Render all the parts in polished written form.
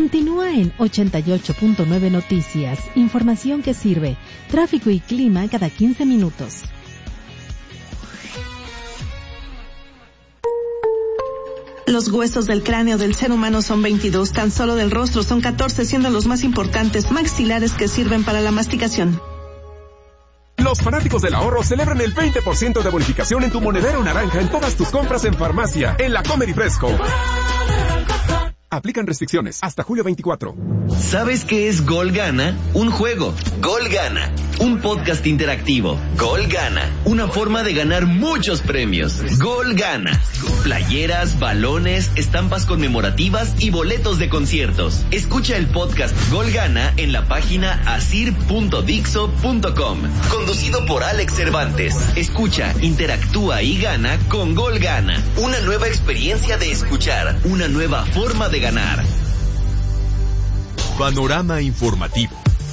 Continúa en 88.9 Noticias, información que sirve, tráfico y clima cada 15 minutos. Los huesos del cráneo del ser humano son 22, tan solo del rostro son 14, siendo los más importantes maxilares que sirven para la masticación. Los fanáticos del ahorro celebran el 20% de bonificación en tu monedero naranja en todas tus compras en farmacia, en la Comer y Fresco. Aplican restricciones hasta julio 24. ¿Sabes qué es Gol Gana? Un juego. Gol Gana. Un podcast interactivo. Gol Gana. Una forma de ganar muchos premios. Gol Gana. Playeras, balones, estampas conmemorativas y boletos de conciertos. Escucha el podcast Gol Gana en la página asir.dixo.com. Conducido por Alex Cervantes. Escucha, interactúa y gana con Gol Gana. Una nueva experiencia de escuchar. Una nueva forma de ganar. Panorama informativo.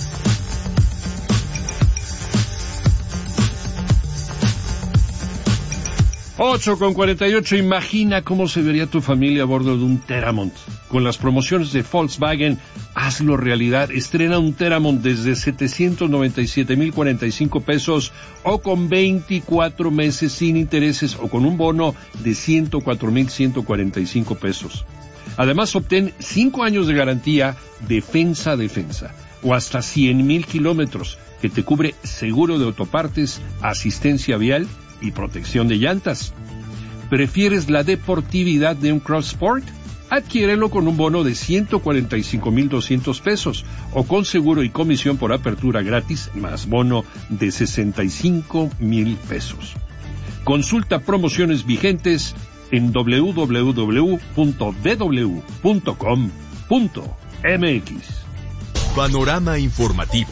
Ocho con 48. Imagina cómo se vería tu familia a bordo de un Teramont. Con las promociones de Volkswagen, hazlo realidad. Estrena un Teramont desde 797,045 pesos o con 24 meses sin intereses o con un bono de 104,145 pesos. Además, obtén 5 años de garantía defensa o hasta 100,000 kilómetros que te cubre seguro de autopartes, asistencia vial y protección de llantas. ¿Prefieres la deportividad de un Cross Sport? Adquiérelo con un bono de 145,200 pesos o con seguro y comisión por apertura gratis más bono de 65,000 pesos. Consulta promociones vigentes en www.dw.com.mx. Panorama informativo.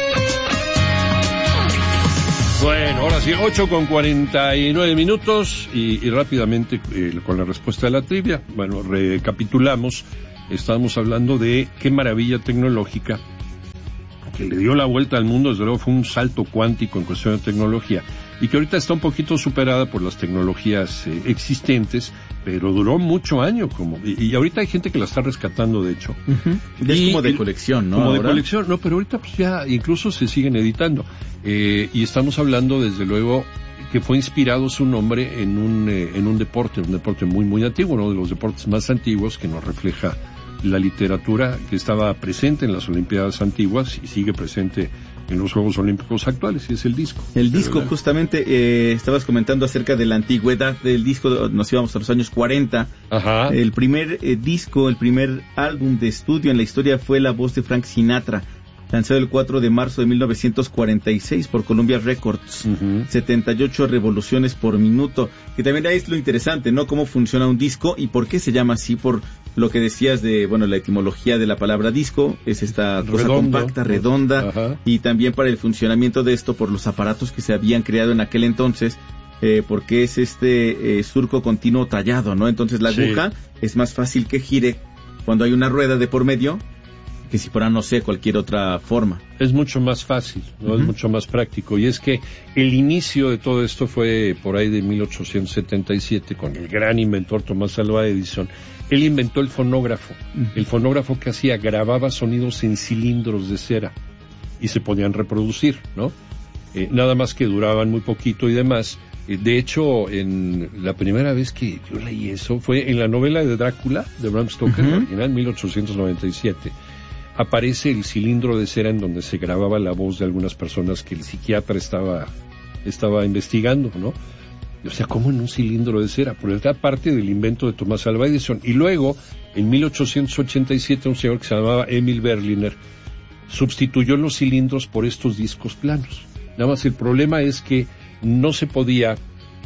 Bueno, ahora sí, 8 con 49 minutos y rápidamente con la respuesta de la trivia. Bueno, recapitulamos. Estábamos hablando de qué maravilla tecnológica que le dio la vuelta al mundo. Desde luego fue un salto cuántico en cuestión de tecnología y que ahorita está un poquito superada por las tecnologías existentes, pero duró mucho año y ahorita hay gente que la está rescatando, de hecho. Uh-huh. Es como de colección, ¿no? Como ahora. De colección, no, pero ahorita pues ya incluso se siguen editando. Y estamos hablando, desde luego, que fue inspirado su nombre en un deporte muy, muy antiguo, uno de los deportes más antiguos que nos refleja la literatura, que estaba presente en las Olimpiadas antiguas y sigue presente en los Juegos Olímpicos actuales, y es el disco. El disco, ¿verdad? Justamente, estabas comentando acerca de la antigüedad del disco, nos íbamos a los años 40. Ajá. El primer disco, el primer álbum de estudio en la historia fue La Voz de Frank Sinatra, lanzado el 4 de marzo de 1946 por Columbia Records. Uh-huh. 78 revoluciones por minuto, que también es lo interesante, ¿no? Cómo funciona un disco y por qué se llama así, por lo que decías de, bueno, la etimología de la palabra disco, es esta cosa compacta, redonda. Ajá. Y también para el funcionamiento de esto, por los aparatos que se habían creado en aquel entonces, porque es surco continuo tallado, ¿no? Entonces la aguja es más fácil que gire cuando hay una rueda de por medio que si fuera, no sé, cualquier otra forma. Es mucho más fácil, ¿no? Uh-huh. Es mucho más práctico. Y es que el inicio de todo esto fue por ahí de 1877 con el gran inventor Thomas Alva Edison. Él inventó el fonógrafo. Uh-huh. El fonógrafo que hacía, grababa sonidos en cilindros de cera y se podían reproducir, ¿no? Nada más que duraban muy poquito y demás. De hecho, en la primera vez que yo leí eso fue en la novela de Drácula de Bram Stoker, uh-huh. original, 1897. Aparece el cilindro de cera en donde se grababa la voz de algunas personas que el psiquiatra estaba investigando, ¿no? O sea, ¿cómo en un cilindro de cera? Por esta parte del invento de Thomas Alva Edison. Y luego, en 1887, un señor que se llamaba Emil Berliner sustituyó los cilindros por estos discos planos. Nada más el problema es que no se podía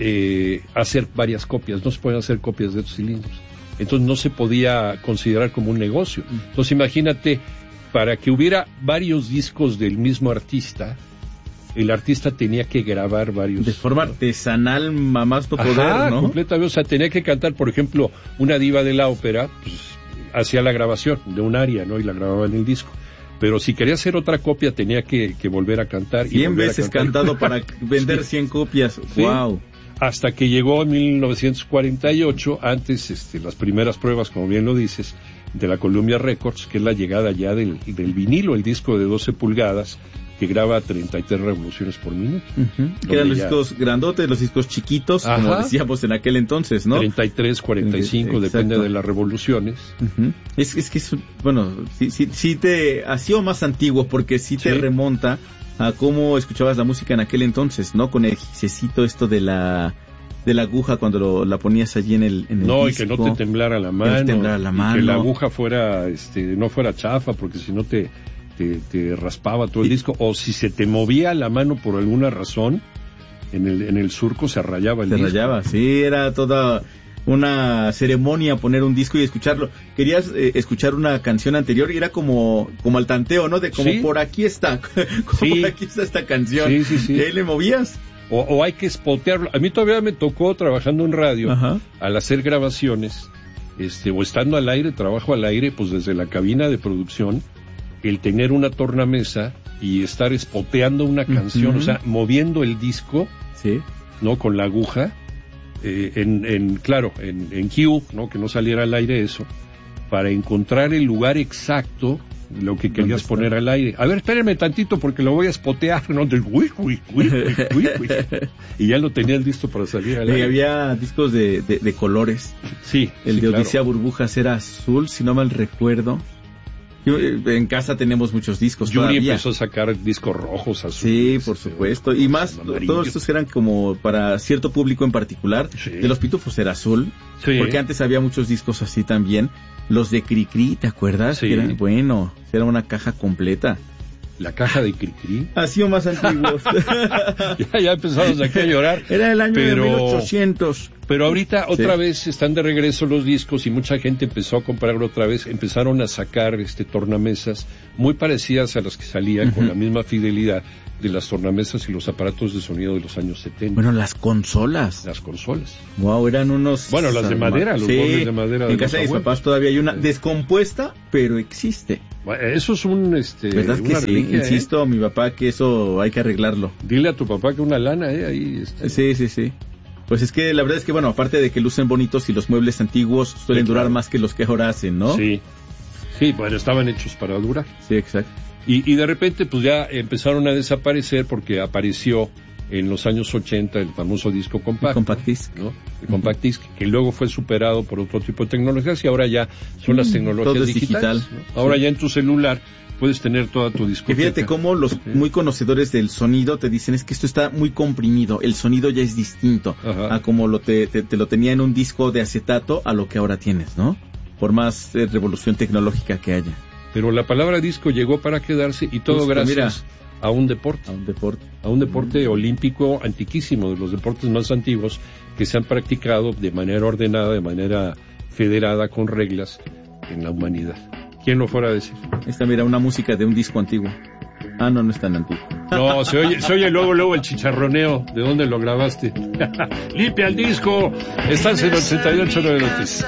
hacer varias copias, no se podían hacer copias de estos cilindros. Entonces no se podía considerar como un negocio. Entonces imagínate, para que hubiera varios discos del mismo artista, el artista tenía que grabar varios. De forma artesanal, más no poder, ¿no? Completamente. O sea, tenía que cantar, por ejemplo, una diva de la ópera, pues hacía la grabación de un aria, ¿no? Y la grababa en el disco. Pero si quería hacer otra copia, tenía que volver a cantar. 100 veces cantado para vender 100 copias. Sí. ¡Wow! hasta que llegó en 1948, antes las primeras pruebas, como bien lo dices, de la Columbia Records, que es la llegada ya del vinilo, el disco de 12 pulgadas, que graba 33 revoluciones por minuto. Que eran los discos grandotes, los discos chiquitos, como decíamos en aquel entonces, ¿no? 33, 45, depende de las revoluciones. Es que, bueno, sí te hacía más antiguo, porque sí te remonta a cómo escuchabas la música en aquel entonces, ¿no? Con el gisecito esto de la aguja cuando la ponías allí en el disco. Y que no te temblara la mano. Y que la aguja fuera, no fuera chafa, porque si no te raspaba todo el disco. O si se te movía la mano por alguna razón, en el surco se rayaba el disco. Se rayaba, sí, era toda una ceremonia poner un disco y escucharlo. Querías escuchar una canción anterior y era como al tanteo, ¿no? De como por aquí está, por aquí está esta canción. Sí. ¿Y ahí le movías? O hay que spotearlo. A mí todavía me tocó, trabajando en radio, al hacer grabaciones, o estando al aire, trabajo al aire, pues desde la cabina de producción, el tener una tornamesa y estar spoteando una canción, o sea, moviendo el disco, ¿no? Con la aguja, en Q, ¿no? Que no saliera al aire eso, para encontrar el lugar exacto, lo que querías poner al aire. A ver, espérenme tantito porque lo voy a spotear, ¿no? Y ya lo tenías listo para salir al aire. Y había discos de colores. Sí. El de Odisea Burbujas era azul, si no mal recuerdo. En casa tenemos muchos discos. Yuri empezó a sacar discos rojos, azules. Sí, por supuesto. Y más, todos estos eran como para cierto público en particular. De los Pitufos era azul. Sí. Porque antes había muchos discos así también. Los de Cricri, ¿te acuerdas? Sí. Era una caja completa. La caja de Cricri. Ha sido más antiguos. ya empezamos aquí a llorar. Era el año de 1800. Pero ahorita otra vez están de regreso los discos y mucha gente empezó a comprarlo otra vez. Empezaron a sacar tornamesas muy parecidas a las que salían con la misma fidelidad de las tornamesas y los aparatos de sonido de los años 70. Bueno, las consolas. Wow, eran unos... Bueno, las de madera, los bordes de madera. En casa de mis papás todavía hay una descompuesta, pero existe. Eso es ¿verdad que sí? Insisto a mi papá que eso hay que arreglarlo. Dile a tu papá que una lana, ahí. Sí. Pues es que la verdad es que, bueno, aparte de que lucen bonitos y los muebles antiguos suelen durar más que los que ahora hacen, ¿no? Sí, bueno, estaban hechos para durar. Sí, exacto. Y de repente, pues ya empezaron a desaparecer porque apareció en los años 80 el famoso disco compact. El compact disc. ¿no? El compact disc, que luego fue superado por otro tipo de tecnologías y ahora ya son las tecnologías todo digitales. Digital. ¿no? Ahora ya en tu celular puedes tener toda tu discoteca. Que fíjate cómo los muy conocedores del sonido te dicen es que esto está muy comprimido, el sonido ya es distinto a como te lo tenía en un disco de acetato a lo que ahora tienes, ¿no? Por más revolución tecnológica que haya. Pero la palabra disco llegó para quedarse y todo gracias a un deporte. A un deporte olímpico antiquísimo, de los deportes más antiguos que se han practicado de manera ordenada, de manera federada, con reglas en la humanidad. ¿Quién lo fuera a decir? Esta, mira, una música de un disco antiguo. Ah, no es tan antiguo. No, se oye luego el chicharroneo. ¿De dónde lo grabaste? ¡Limpia el disco! Estás en 88.9 Noticias.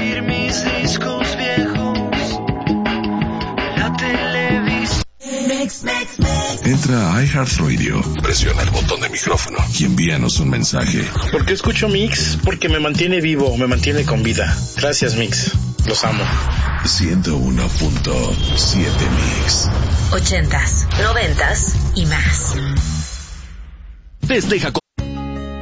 Entra a iHeartRadio, presiona el botón de micrófono y envíanos un mensaje. ¿Por qué escucho Mix? Porque me mantiene vivo, me mantiene con vida. Gracias, Mix. Los amo. 101.7 Mix. 80s, 90s y más. Festeja con